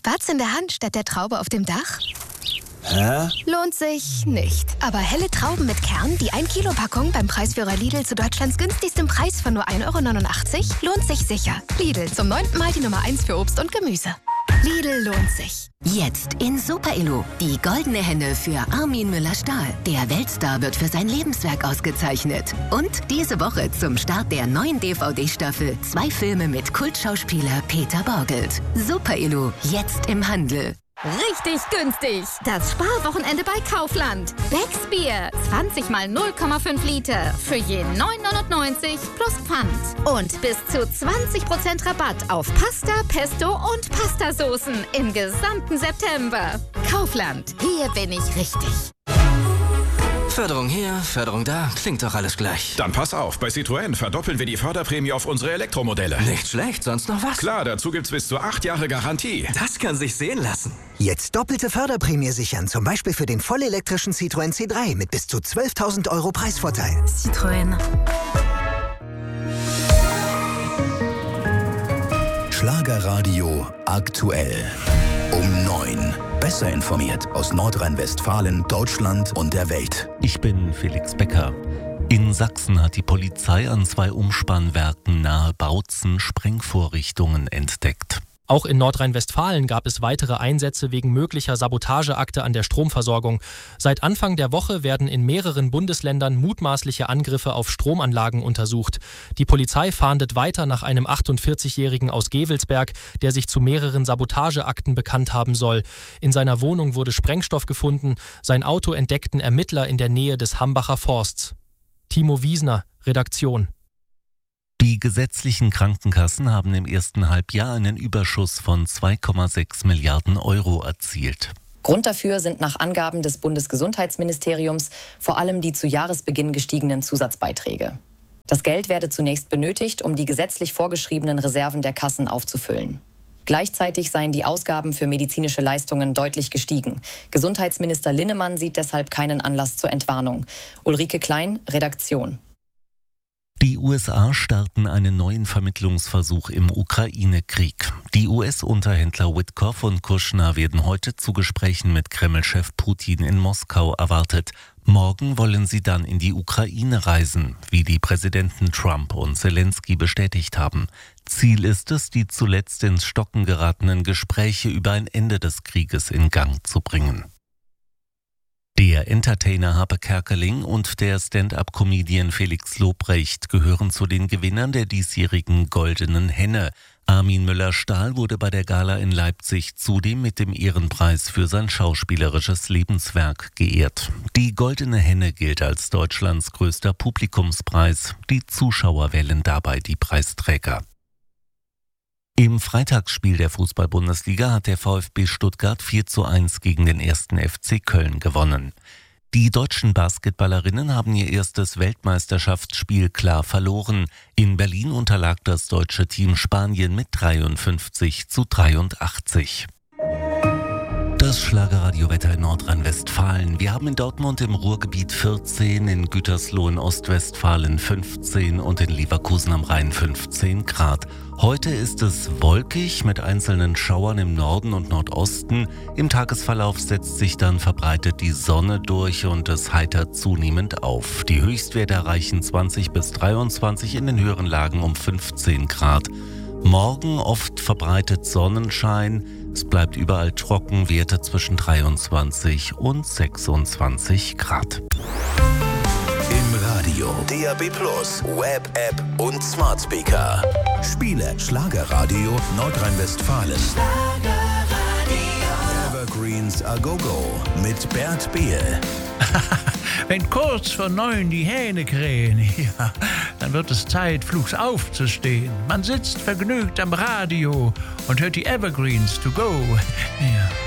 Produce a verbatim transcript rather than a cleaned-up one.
Spatz in der Hand statt der Traube auf dem Dach? Hä? Lohnt sich nicht. Aber helle Trauben mit Kern, die ein Kilo Packung beim Preisführer Lidl zu Deutschlands günstigstem Preis von nur ein Euro neunundachtzig, lohnt sich sicher. Lidl, zum neunten Mal die Nummer eins für Obst und Gemüse. Lidl lohnt sich. Jetzt in Super Illu. Die goldene Henne für Armin Müller-Stahl. Der Weltstar wird für sein Lebenswerk ausgezeichnet. Und diese Woche zum Start der neuen D V D-Staffel zwei Filme mit Kultschauspieler Peter Borgelt. Super Illu, jetzt im Handel. Richtig günstig. Das Sparwochenende bei Kaufland. Becks Bier. zwanzig mal null Komma fünf Liter. Für je neun neunundneunzig plus Pfand. Und bis zu zwanzig Prozent Rabatt auf Pasta, Pesto und Pastasoßen im gesamten September. Kaufland. Hier bin ich richtig. Förderung hier, Förderung da, klingt doch alles gleich. Dann pass auf, bei Citroën verdoppeln wir die Förderprämie auf unsere Elektromodelle. Nicht schlecht, sonst noch was? Klar, dazu gibt's bis zu acht Jahre Garantie. Das kann sich sehen lassen. Jetzt doppelte Förderprämie sichern, zum Beispiel für den vollelektrischen Citroën C drei mit bis zu zwölftausend Euro Preisvorteil. Citroën. Schlagerradio aktuell. Um neun. Besser informiert aus Nordrhein-Westfalen, Deutschland und der Welt. Ich bin Felix Becker. In Sachsen hat die Polizei an zwei Umspannwerken nahe Bautzen Sprengvorrichtungen entdeckt. Auch in Nordrhein-Westfalen gab es weitere Einsätze wegen möglicher Sabotageakte an der Stromversorgung. Seit Anfang der Woche werden in mehreren Bundesländern mutmaßliche Angriffe auf Stromanlagen untersucht. Die Polizei fahndet weiter nach einem achtundvierzigjährigen aus Gevelsberg, der sich zu mehreren Sabotageakten bekannt haben soll. In seiner Wohnung wurde Sprengstoff gefunden. Sein Auto entdeckten Ermittler in der Nähe des Hambacher Forsts. Timo Wiesner, Redaktion. Die gesetzlichen Krankenkassen haben im ersten Halbjahr einen Überschuss von zwei Komma sechs Milliarden Euro erzielt. Grund dafür sind nach Angaben des Bundesgesundheitsministeriums vor allem die zu Jahresbeginn gestiegenen Zusatzbeiträge. Das Geld werde zunächst benötigt, um die gesetzlich vorgeschriebenen Reserven der Kassen aufzufüllen. Gleichzeitig seien die Ausgaben für medizinische Leistungen deutlich gestiegen. Gesundheitsminister Linnemann sieht deshalb keinen Anlass zur Entwarnung. Ulrike Klein, Redaktion. Die U S A starten einen neuen Vermittlungsversuch im Ukraine-Krieg. Die U S-Unterhändler Witkoff und Kushner werden heute zu Gesprächen mit Kreml-Chef Putin in Moskau erwartet. Morgen wollen sie dann in die Ukraine reisen, wie die Präsidenten Trump und Zelensky bestätigt haben. Ziel ist es, die zuletzt ins Stocken geratenen Gespräche über ein Ende des Krieges in Gang zu bringen. Der Entertainer Harpe Kerkeling und der Stand-up-Comedian Felix Lobrecht gehören zu den Gewinnern der diesjährigen Goldenen Henne. Armin Müller-Stahl wurde bei der Gala in Leipzig zudem mit dem Ehrenpreis für sein schauspielerisches Lebenswerk geehrt. Die Goldene Henne gilt als Deutschlands größter Publikumspreis. Die Zuschauer wählen dabei die Preisträger. Im Freitagsspiel der Fußball-Bundesliga hat der VfB Stuttgart vier zu eins gegen den ersten F C Köln gewonnen. Die deutschen Basketballerinnen haben ihr erstes Weltmeisterschaftsspiel klar verloren. In Berlin unterlag das deutsche Team Spanien mit dreiundfünfzig zu dreiundachtzig. Das Schlagerradiowetter in Nordrhein-Westfalen. Wir haben in Dortmund im Ruhrgebiet vierzehn, in Gütersloh in Ostwestfalen fünfzehn und in Leverkusen am Rhein fünfzehn Grad. Heute ist es wolkig mit einzelnen Schauern im Norden und Nordosten. Im Tagesverlauf setzt sich dann verbreitet die Sonne durch und es heitert zunehmend auf. Die Höchstwerte erreichen zwanzig bis dreiundzwanzig, in den höheren Lagen um fünfzehn Grad. Morgen oft verbreitet Sonnenschein. Es bleibt überall trocken, Werte zwischen dreiundzwanzig und sechsundzwanzig Grad. Im Radio, D A B plus, Web, App und Smart Speaker. Spiele Schlagerradio Nordrhein-Westfalen. Evergreens a go go mit Bert Behl. Wenn kurz vor neun die Hähne krähen, ja, dann wird es Zeit, flugs aufzustehen. Man sitzt vergnügt am Radio und hört die Evergreens to go. Ja.